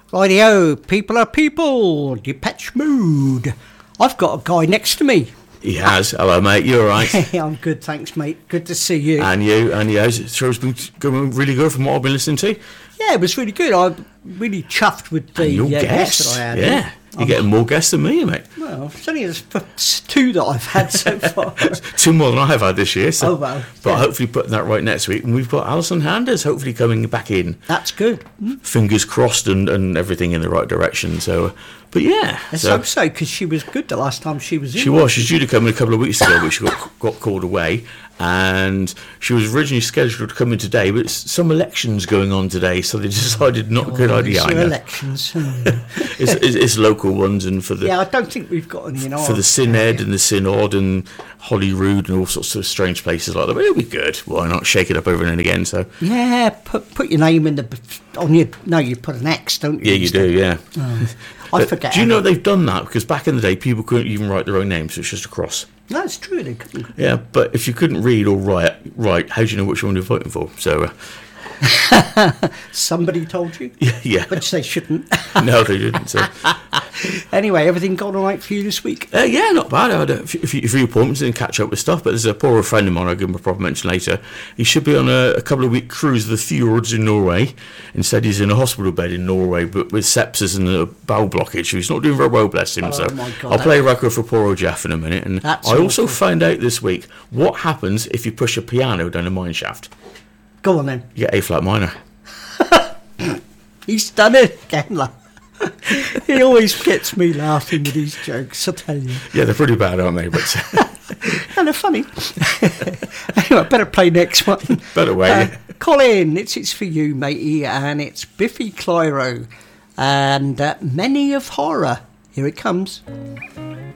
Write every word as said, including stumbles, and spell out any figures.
Rightio, people are people. Depeche Mode. I've got a guy next to me. He has. Hello, mate. You all right? I'm good, thanks, mate. Good to see you. And you, and you. The show's been going really good from what I've been listening to. Yeah, it was really good. I'm really chuffed with the and your uh, guests. guests that I had. Yeah. You're I'm, getting more guests than me, mate. Well, it's only the two that I've had so far. Two more than I have had this year. So, oh, well. But yeah. hopefully putting that right next week. And we've got Alison Handers hopefully coming back in. That's good. Mm. Fingers crossed and, and everything in the right direction. So, but yeah. Let's so, hope so, because she was good the last time she was in. She was. She was due to come in a couple of weeks ago, but she got, got called away. And she was originally scheduled to come in today, but some elections going on today, so they decided not oh, a good idea. It's elections. it's, it's, it's local ones, and for the yeah, I don't think we've got any in our for the Syned and the Synod and Holyrood and all sorts of strange places like that. But it'll be good. Why not shake it up over and again? So yeah, put put your name in the on your no, you put an X, don't you? Yeah, you do. Yeah. Oh, I forget. Do you know they've done that because back in the day people couldn't even write their own names, so it's just a cross. No, it's true. They couldn't. Yeah, but if you couldn't read or write, right, how do you know which one you're voting for? So. Uh, Somebody told you? Yeah, yeah. Which they shouldn't. No, they didn't. So. Anyway, everything gone all right for you this week? Uh, yeah, not bad. I had a few, a few appointments and catch up with stuff, but there's a poor friend of mine, I'll give him a proper mention later. He should be on a, a couple of week cruise of the fjords in Norway. Instead, he's in a hospital bed in Norway, but with sepsis and a bowel blockage. So he's not doing very well, bless him. Oh, so my God, I'll play a record for poor old Jeff in a minute. And That's I also awful. found out this week what happens if you push a piano down a mine shaft. Go on then. You get A flat minor. He's done it again, love. He always gets me laughing with these jokes, I tell you. Yeah, they're pretty bad, aren't they? But and they're funny. Anyway, I better play next one. Better way. Uh, Colin, it's it's for you, matey, and it's Biffy Clyro and uh, Many of Horror. Here it comes.